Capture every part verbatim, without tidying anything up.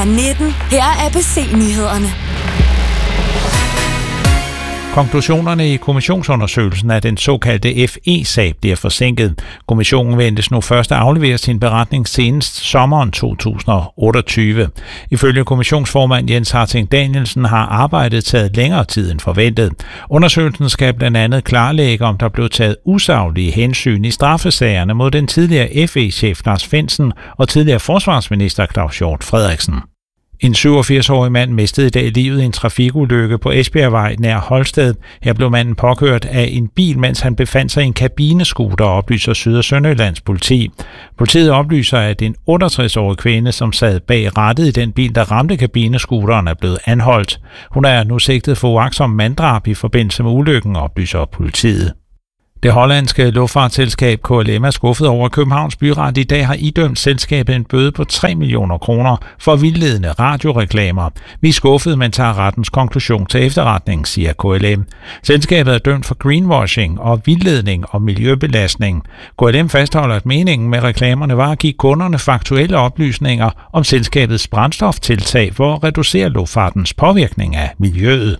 er nitten. Her er A B C-nyhederne. Konklusionerne i kommissionsundersøgelsen af den såkaldte F E-sag bliver forsinket. Kommissionen ventes nu først at aflevere sin beretning senest sommeren to tusind og otteogtyve. Ifølge kommissionsformand Jens Harting Danielsen har arbejdet taget længere tid end forventet. Undersøgelsen skal blandt andet klarlægge, om der blev taget usaglige hensyn i straffesagerne mod den tidligere F E-chef Lars Findsen og tidligere forsvarsminister Claus Hjort Frederiksen. En syvogfirs-årig mand mistede i dag livet i en trafikulykke på Esbjergvej nær Holsted. Her blev manden påkørt af en bil, mens han befandt sig i en kabinescooter, oplyser Syd- og Sønderjyllands politi. Politiet oplyser, at en otteogtres-årig kvinde, som sad bag rattet i den bil, der ramte kabinescooteren, er blevet anholdt. Hun er nu sigtet for uagtsom manddrab i forbindelse med ulykken, oplyser politiet. Det hollandske luftfartsselskab K L M er skuffet over, at Københavns Byret i dag har idømt selskabet en bøde på tre millioner kroner for vildledende radioreklamer. Vi er skuffet, men tager rettens konklusion til efterretning, siger K L M. Selskabet er dømt for greenwashing og vildledning og miljøbelastning. K L M fastholder, at meningen med reklamerne var at give kunderne faktuelle oplysninger om selskabets brændstoftiltag for at reducere luftfartens påvirkning af miljøet.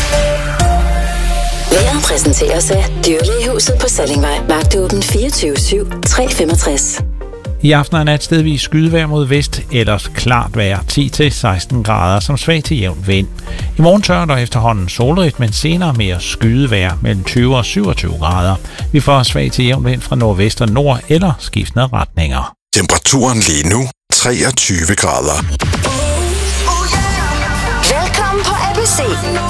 Vejret præsenteres af Dyrlægehuset på Sallingvej. Vagtåben fireogtyve syv tre femogtres. I aften er nat stedvis skydevejr mod vest, ellers klart vejr ti til seksten grader som svag til jævn vind. I morgen tør der efterhånden solrigt, men senere mere skydevejr mellem tyve og syvogtyve grader. Vi får svag til jævn vind fra nordvest og nord eller skiftende retninger. Temperaturen lige nu treogtyve grader. Velkommen på A B C.